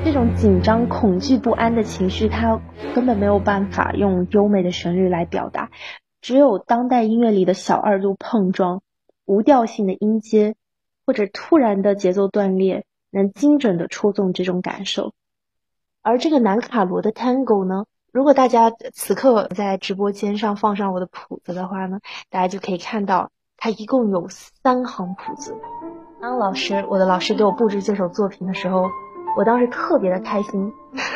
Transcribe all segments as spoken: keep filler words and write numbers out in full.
这种紧张、恐惧、不安的情绪，它根本没有办法用优美的旋律来表达，只有当代音乐里的小二度碰撞、无调性的音阶，或者突然的节奏断裂，能精准的戳中这种感受。而这个南卡罗的 Tango 呢，如果大家此刻在直播间上放上我的谱子的话呢，大家就可以看到它一共有三行谱子。当老师我的老师给我布置这首作品的时候，我当时特别的开心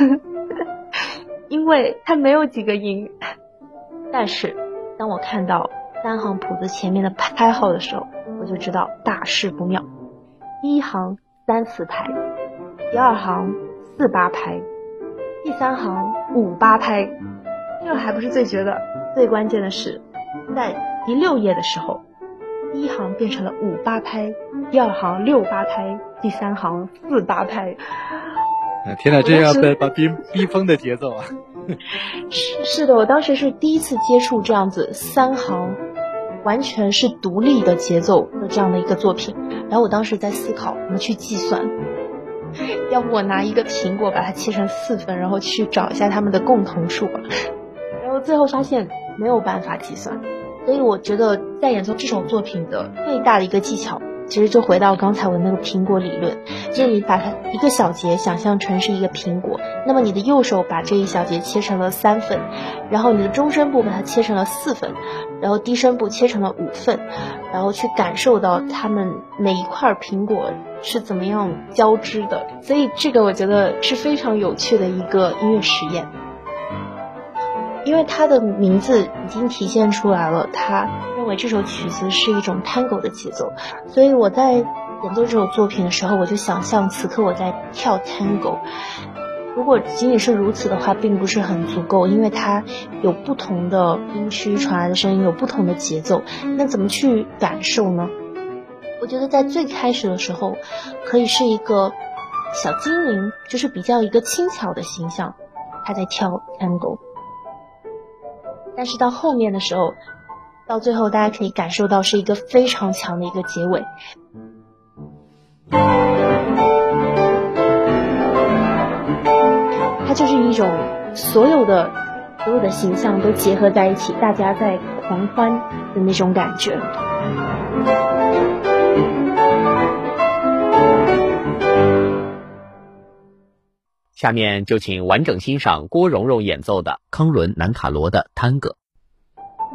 因为它没有几个音，但是当我看到三行谱子前面的拍号的时候，我就知道大事不妙。第一行三四拍，第二行四八拍，第三行五八拍。这个还不是最绝的，最关键的是在第六页的时候，第一行变成了五八拍，第二行六八拍，第三行四八拍。 天哪，这样被把逼逼疯的节奏啊！ 是是的，我当时是第一次接触这样子三行完全是独立的节奏的这样的一个作品，然后我当时在思考怎么去计算，要不我拿一个苹果把它切成四份，然后去找一下它们的共同数吧，然后最后发现没有办法计算。所以我觉得在演奏这首作品的最大的一个技巧，其实就回到刚才我那个苹果理论，就是你把它一个小节想象成是一个苹果，那么你的右手把这一小节切成了三份，然后你的中声部把它切成了四份，然后低声部切成了五份，然后去感受到它们每一块苹果是怎么样交织的。所以这个我觉得是非常有趣的一个音乐实验，因为它的名字已经体现出来了，他认为这首曲子是一种 Tango 的节奏，所以我在演奏这首作品的时候，我就想象此刻我在跳 Tango。如果仅仅是如此的话，并不是很足够，因为它有不同的音区传来的声音，有不同的节奏，那怎么去感受呢？我觉得在最开始的时候，可以是一个小精灵，就是比较一个轻巧的形象，他在跳 Tango。但是到后面的时候，到最后大家可以感受到是一个非常强的一个结尾。它就是一种所有的所有的形象都结合在一起，大家在狂欢的那种感觉。 下面就请完整欣赏郭蓉蓉演奏的康伦南卡罗的探戈。